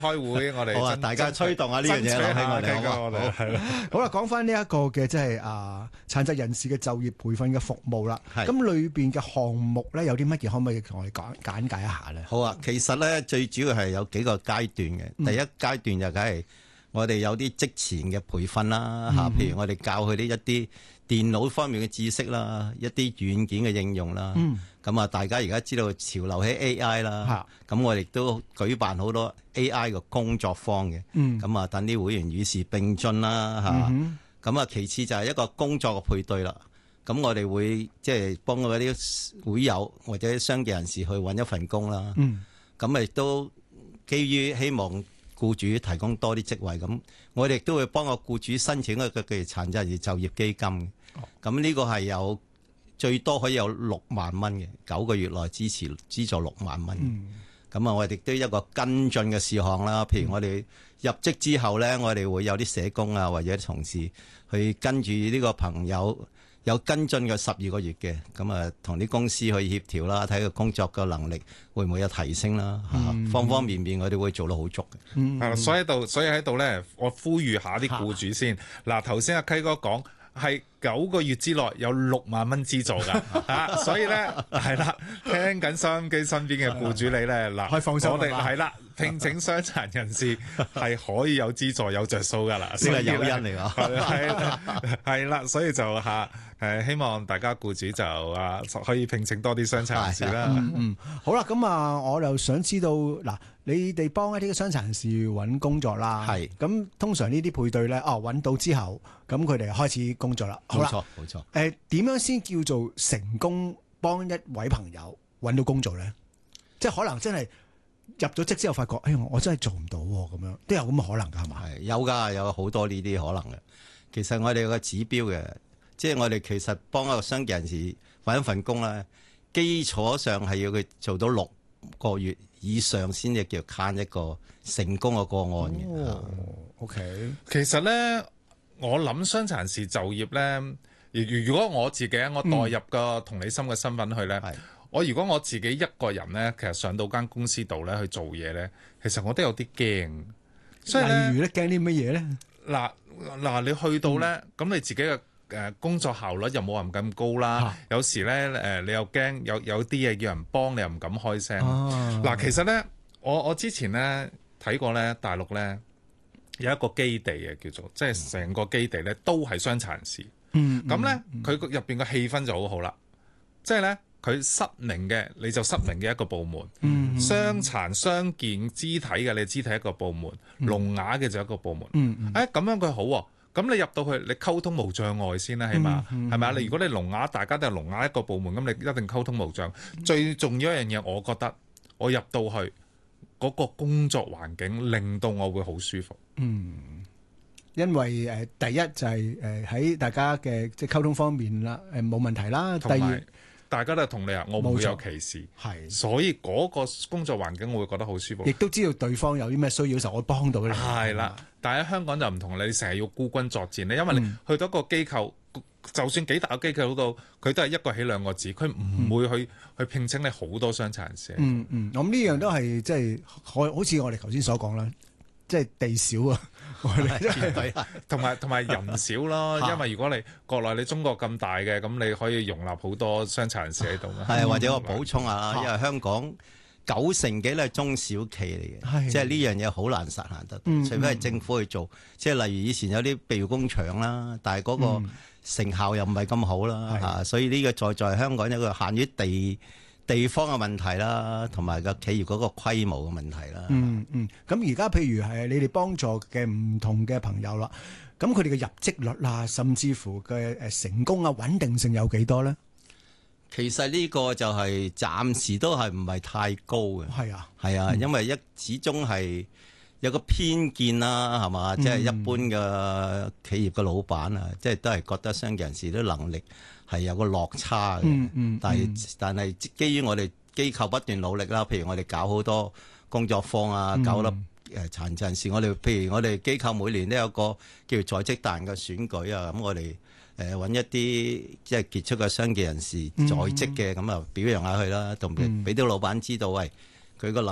開會，我哋好啊，大家推動下呢樣嘢啦，喺我哋好嘛？ 係啦。 好啦，講翻呢一個嘅即係殘疾人士嘅就業培訓嘅服務啦。咁裏邊嘅項目咧有啲乜嘢，可唔可以同我哋簡介一下咧？ 好啊，其實咧最主要係有幾個階段嘅。第一階段就梗係我哋有啲職前嘅培訓啦，譬如我哋教佢啲一啲電腦方面嘅知識啦，一啲軟件嘅應用啦。咁啊，大家而家知道潮流喺 AI 啦，咁我哋都舉辦好多 AI 嘅工作坊嘅。咁啊，等啲會員與時並進啦，咁啊，其次就係一個工作嘅配對啦。咁我哋會即係幫嗰啲會友或者傷健人士去揾一份工啦。咁亦都基於希望僱主提供多啲職位，咁我哋亦都會幫個僱主申請一個嘅殘疾人士就業基金。咁呢個係有最多可以有6萬蚊嘅，9個月內資助6萬蚊。咁啊，我哋亦都一個跟進嘅事項啦。譬如我哋入職之後咧，我哋會有啲社工啊或者同事去跟住呢個朋友有跟進嘅12個月嘅，咁啊同啲公司去協調啦，睇佢工作嘅能力會唔會有提升啦。方方面面我哋會做得好足嘅。 係啦，所以喺度咧，我呼籲下啲僱主先。嗱，頭先阿溪哥講係9個月之內有6萬蚊資助㗎，所以咧係啦，聽緊收音機身邊嘅僱主你咧，嗱， 可以放心我哋係啦，聘請傷殘人士係可以有資助有着數㗎啦， 呢個誘因嚟㗎。 係啦，所以就希望大家僱主就可以聘請多啲傷殘人士啦。 好啦，咁我就想知道嗱，你哋幫一啲傷殘人士揾工作啦，咁通常呢啲配對咧，揾到之後，咁佢哋開始工作啦。 冇錯。 點樣先叫做成功幫一位朋友揾到工作咧？即係可能真係入咗職之後發覺，我真係做唔到咁樣，都有咁嘅可能㗎，係嘛？係有㗎，有好多呢啲可能嘅。其實我哋有個指標嘅，即係我哋其實幫一個傷健人士揾一份工咧，基礎上係要佢做到6個月以上先至叫慳一個成功嘅個案嘅。 OK， 其實咧。我諗傷殘人士就業咧，如果我自己我代入個同理心嘅身份去咧，如果我自己一個人咧，其實上到間公司度咧去做嘢咧，其實我都有啲驚。所以例如咧，驚啲乜嘢咧？ 嗱，你去到咧，咁你自己嘅工作效率又冇人咁高啦。有時咧你又驚有啲嘢叫人幫，你又唔敢開聲。其實咧，我之前咧睇過咧大陸咧。有一個基地嘅叫做，即係成個基地咧都係傷殘人士。咁咧佢入邊嘅氣氛就好好啦。即係咧佢失明嘅你就失明嘅一個部門，傷殘傷健肢體嘅你肢體一個部門，聾啞嘅就一個部門。咁樣佢好喎。咁你入到去你溝通無障礙先啦，起碼係咪啊？你如果你聾啞，大家都係聾啞一個部門，咁你一定溝通無障。最重要一樣嘢，我覺得我入到去。嗰個工作環境令到我會好舒服。 因為第一就係喺大家嘅即係溝通方面啦，冇問題啦。第二， 大家都係同你我唔會有歧視，所以嗰個工作環境我會覺得好舒服。亦都知道對方有啲咩需要嘅時候，我幫到你。係啦，但係喺香港就唔同，你成日要孤軍作戰咧，因為你去到一個機構。就算幾大嘅機構都，佢都係一個起兩個字，佢唔會去聘請你好多傷殘人士。 咁呢樣都係即係好似我哋頭先所講啦，即係地少啊， 同埋人少咯。因為如果你國內你中國咁大嘅，咁你可以容納好多傷殘人士喺度嘛。 或者我補充下，因為香港90%幾都係中小企嚟嘅，即係呢樣嘢好難實行得，除非係政府去做。即係例如以前有啲庇護工場啦，但係嗰個成效又唔係咁好啦，所以呢個在香港有一個限於地方嘅問題啦，同埋個企業嗰個規模嘅問題啦。 咁而家譬如係你哋幫助嘅唔同嘅朋友啦，咁佢哋嘅入職率啊，甚至乎嘅成功啊、穩定性有幾多咧？ 其實呢個就係暫時都係唔係太高嘅。係啊，因為始終係有個偏見啦，係嘛？即係一般嘅企業嘅老闆啊，即係都係覺得傷健人士啲能力係有個落差嘅。但係基於我哋機構不斷努力啦，譬如我哋搞好多工作坊啊，搞得殘疾人士，譬如我哋機構每年都有個叫做在職達人嘅選舉啊，咁我哋揾一啲即係傑出嘅傷健人士在職嘅，咁啊表揚下佢啦，同俾啲老闆知道，喂，佢個能力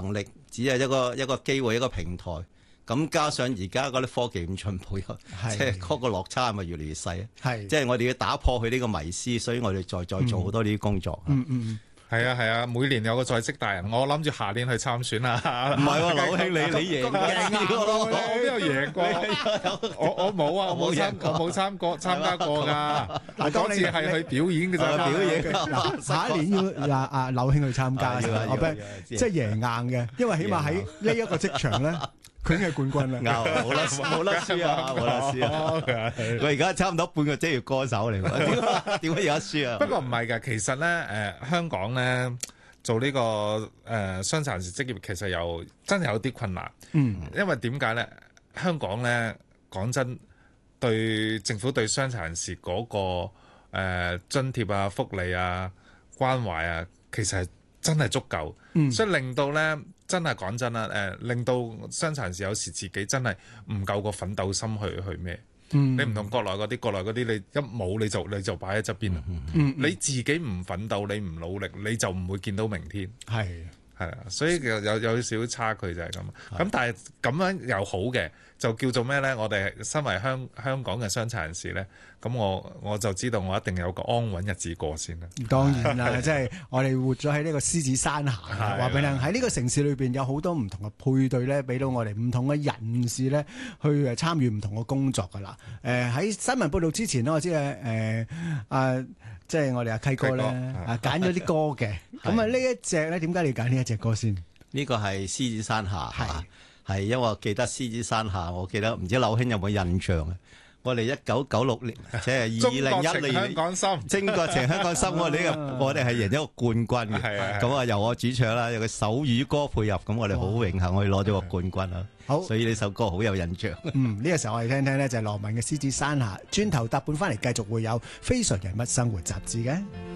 只係一個機會，一個平台。咁加上而家嗰啲科技咁進步，即係嗰個落差係咪越嚟越細啊？ 係， 即係我哋要打破佢呢個迷思，所以我哋再做好多呢啲工作。 係啊，每年有個在職大人，我諗住下年去參選啦。 唔係喎，劉兄你贏我邊有贏過？我冇啊，我冇參加過㗎。嗱，嗰次係去表演嘅咋， 表演。 嗱，下一年要阿劉兄去參加，我俾即係贏硬嘅，因為起碼喺呢一個職場咧。佢已經係冠軍啦， 冇得輸啊！我而家差唔多半個職業歌手嚟喎，點解有得輸啊？ 不過唔係㗎，其實咧香港咧做呢個傷殘人士職業其實真係有啲困難。因為點解咧？香港咧講真，對政府對傷殘人士嗰個津貼啊、福利啊、關懷啊，其實係真係足夠，所以令到咧。真係講真啦，令到傷殘人士有時自己真係唔夠個奮鬥心去咩？你唔同國內嗰啲，你一冇你就擺喺側邊啦。你自己唔奮鬥，你唔努力，你就唔會見到明天。係啊，所以有少少差距就係咁。咁但係咁樣又好嘅，就叫做咩咧？我哋身為香港嘅傷殘人士咧，咁我就知道我一定有個安穩日子過先啦。 當然啦，即係我哋活咗喺呢個獅子山下，話俾你聽喺呢個城市裏邊有好多唔同嘅配對咧，俾到我哋唔同嘅人士咧去參與唔同嘅工作噶啦。喺新聞報道之前咧，我知即係我哋阿契哥咧揀咗啲歌嘅。咁呢一隻咧，點解你揀呢一隻歌先？ 呢個係獅子山下，係因為我記得獅子山下，我記得唔知劉兄有冇印象啊？我哋1996年，即係2010年， 香港心， 中國情香港心，我哋係贏咗個冠軍嘅。咁由我主唱啦，有個手語歌配合，咁我哋好榮幸可以攞咗個冠軍啦。好，所以呢首歌好有印象。 呢個時候我哋聽聽咧就係羅文嘅《獅子山下》，轉頭搭半翻嚟繼續會有非常人物生活雜誌嘅。